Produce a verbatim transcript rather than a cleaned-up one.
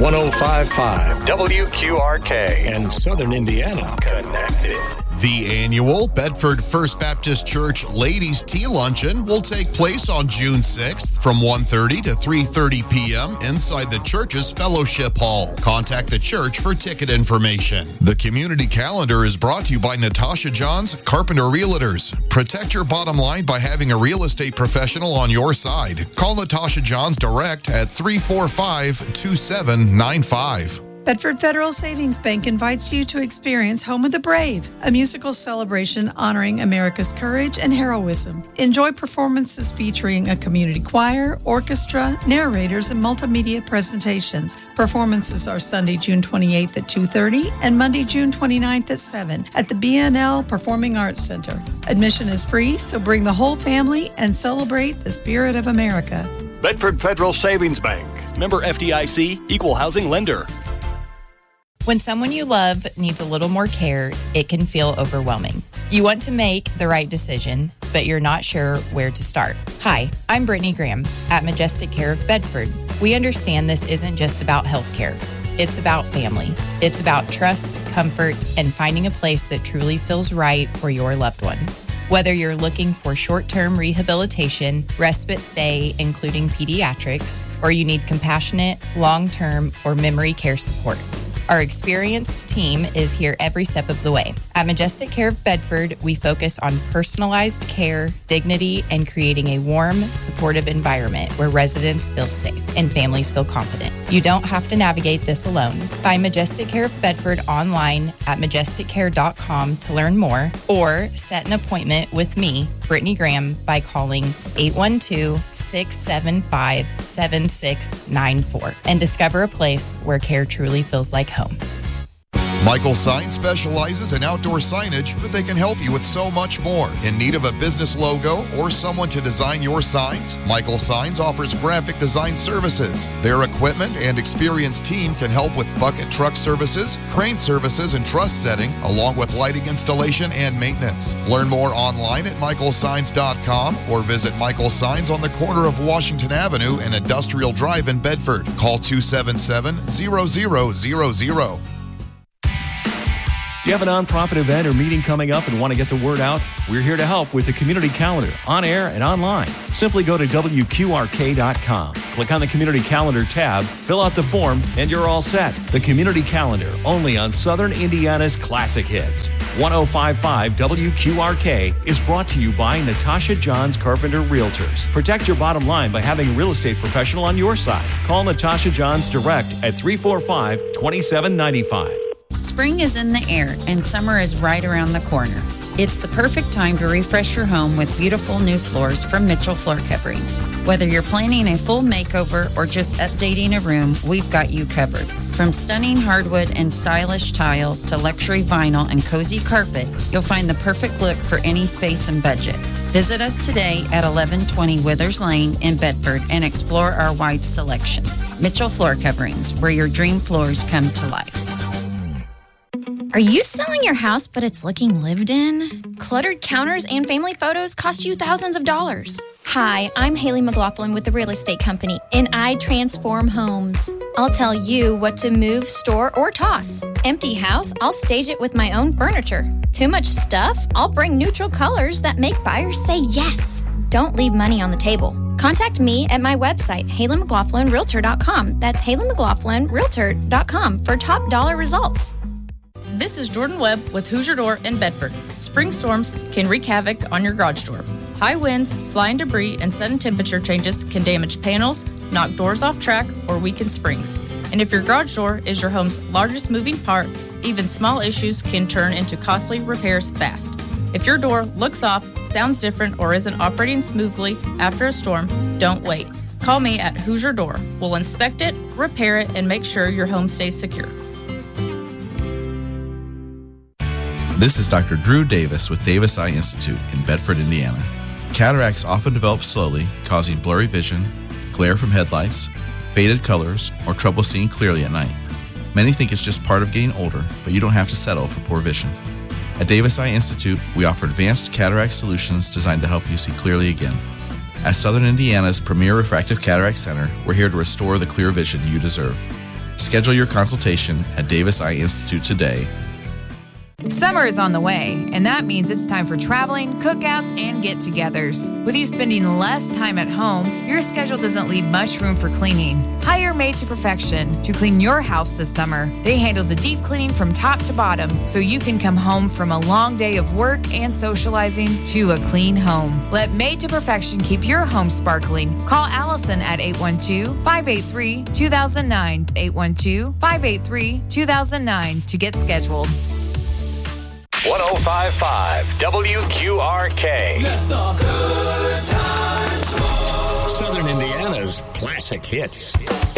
one oh five point five W Q R K and Southern Indiana connected. The annual Bedford First Baptist Church Ladies Tea Luncheon will take place on June sixth from one thirty to three thirty p.m. inside the church's fellowship hall. Contact the church for ticket information. The community calendar is brought to you by Natasha Johns Carpenter Realtors. Protect your bottom line by having a real estate professional on your side. Call Natasha Johns direct at three four five, two seven nine five. Bedford Federal Savings Bank invites you to experience Home of the Brave, a musical celebration honoring America's courage and heroism. Enjoy performances featuring a community choir, orchestra, narrators, and multimedia presentations. Performances are Sunday, June twenty-eighth at two thirty and Monday, June twenty-ninth at seven at the B N L Performing Arts Center. Admission is free, so bring the whole family and celebrate the spirit of America. Bedford Federal Savings Bank. Member F D I C, Equal Housing Lender. When someone you love needs a little more care, it can feel overwhelming. You want to make the right decision, but you're not sure where to start. Hi, I'm Brittany Graham at Majestic Care of Bedford. We understand this isn't just about healthcare. It's about family. It's about trust, comfort, and finding a place that truly feels right for your loved one. Whether you're looking for short-term rehabilitation, respite stay, including pediatrics, or you need compassionate, long-term, or memory care support, our experienced team is here every step of the way. At Majestic Care of Bedford, we focus on personalized care, dignity, and creating a warm, supportive environment where residents feel safe and families feel confident. You don't have to navigate this alone. Find Majestic Care of Bedford online at majestic care dot com to learn more, or set an appointment with me, Brittany Graham, by calling eight one two, six seven five, seven six nine four and discover a place where care truly feels like home. Michael Signs specializes in outdoor signage, but they can help you with so much more. In need of a business logo or someone to design your signs? Michael Signs offers graphic design services. Their equipment and experienced team can help with bucket truck services, crane services, and truss setting, along with lighting installation and maintenance. Learn more online at michael signs dot com or visit Michael Signs on the corner of Washington Avenue and Industrial Drive in Bedford. Call two seven seven, zero zero zero zero. Do you have a nonprofit event or meeting coming up and want to get the word out? We're here to help with the community calendar, on air and online. Simply go to W Q R K dot com. Click on the community calendar tab, fill out the form, and you're all set. The community calendar, only on Southern Indiana's classic hits. one oh five point five W Q R K is brought to you by Natasha Johns Carpenter Realtors. Protect your bottom line by having a real estate professional on your side. Call Natasha Johns direct at three four five, two seven nine five. Spring is in the air and summer is right around the corner. It's the perfect time to refresh your home with beautiful new floors from Mitchell Floor Coverings. Whether you're planning a full makeover or just updating a room, we've got you covered. From stunning hardwood and stylish tile to luxury vinyl and cozy carpet, you'll find the perfect look for any space and budget. Visit us today at eleven twenty Withers Lane in Bedford and explore our wide selection. Mitchell Floor Coverings, where your dream floors come to life. Are you selling your house, but it's looking lived in? Cluttered counters and family photos cost you thousands of dollars. Hi, I'm Haley McLaughlin with the Real Estate Company, and I transform homes. I'll tell you what to move, store, or toss. Empty house, I'll stage it with my own furniture. Too much stuff? I'll bring neutral colors that make buyers say yes. Don't leave money on the table. Contact me at my website, haley mclaughlin realtor dot com. That's haley mclaughlin realtor dot com for top dollar results. This is Jordan Webb with Hoosier Door in Bedford. Spring storms can wreak havoc on your garage door. High winds, flying debris, and sudden temperature changes can damage panels, knock doors off track, or weaken springs. And if your garage door is your home's largest moving part, even small issues can turn into costly repairs fast. If your door looks off, sounds different, or isn't operating smoothly after a storm, don't wait. Call me at Hoosier Door. We'll inspect it, repair it, and make sure your home stays secure. This is Doctor Drew Davis with Davis Eye Institute in Bedford, Indiana. Cataracts often develop slowly, causing blurry vision, glare from headlights, faded colors, or trouble seeing clearly at night. Many think it's just part of getting older, but you don't have to settle for poor vision. At Davis Eye Institute, we offer advanced cataract solutions designed to help you see clearly again. As Southern Indiana's premier refractive cataract center, we're here to restore the clear vision you deserve. Schedule your consultation at Davis Eye Institute today. Summer is on the way, and that means it's time for traveling, cookouts, and get-togethers. With you spending less time at home, your schedule doesn't leave much room for cleaning. Hire Made to Perfection to clean your house this summer. They handle the deep cleaning from top to bottom, so you can come home from a long day of work and socializing to a clean home. Let Made to Perfection keep your home sparkling. Call Allison at eight one two, five eight three, two thousand nine, eight one two, five eight three, two thousand nine to get scheduled. one oh five point five W Q R K. Let the good times roll. Southern Indiana's classic hits.